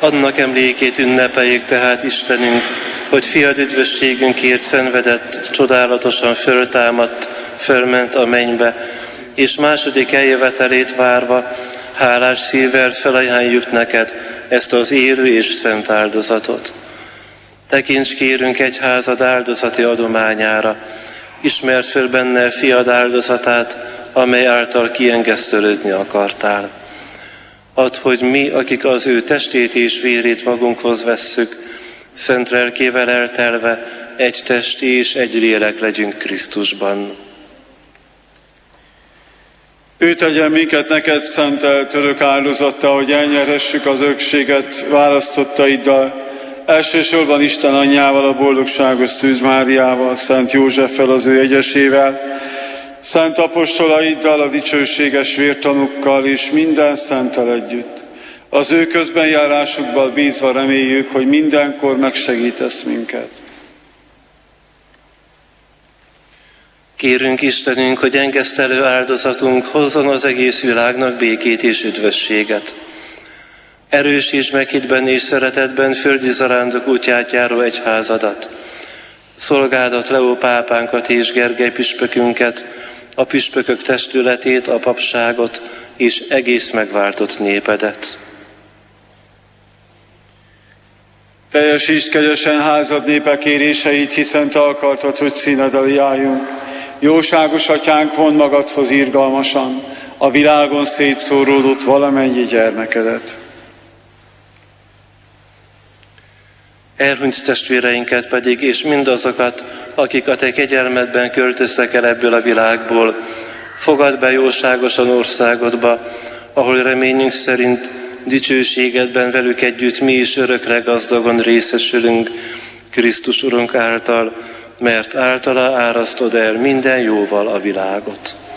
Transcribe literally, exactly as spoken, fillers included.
Annak emlékét ünnepeljék tehát Istenünk, hogy fiad üdvösségünkért szenvedett, csodálatosan föltámadt, fölment a mennybe, és második eljövetelét várva, hálás szívvel felajánljuk neked ezt az élő és szent áldozatot. Tekints kérünk egyházad áldozati adományára, ismerd föl benne fiad áldozatát, amely által kiengesztelődni akartál. Add, hogy mi, akik az ő testét és vérét magunkhoz vesszük, szent lelkével eltelve egy test és egy lélek legyünk Krisztusban. Ő tegyen minket neked szentelt örök áldozattá, hogy elnyerhessük az örökséget választottaiddal, elsősorban Isten anyjával, a boldogságos Szűz Máriával, Szent Józseffel, az ő egyesével, szent apostolaiddal, a dicsőséges vértanukkal és minden szenttel együtt. Az ő közbenjárásukban bízva reméljük, hogy mindenkor megsegítesz minket. Kérünk Istenünk, hogy engesztelő áldozatunk hozzon az egész világnak békét és üdvösséget. Erősíts meg hitben és szeretetben földi zarándok útját járó egyházadat, szolgádat, Leó pápánkat és Gergely püspökünket, a püspökök testületét, a papságot és egész megváltott népedet. Teljesítsd kegyesen házad népe kéréseit, hiszen te akartad, hogy színed elé álljunk. Jóságos atyánk, vond magadhoz irgalmasan a világon szétszóródott valamennyi gyermekedet. Elhunyt testvéreinket pedig, és mindazokat, akik a te kegyelmedben költöztek el ebből a világból, fogadd be jóságosan országodba, ahol reményünk szerint dicsőségedben velük együtt mi is örökre gazdagon részesülünk Krisztus Urunk által, mert általa árasztod el minden jóval a világot.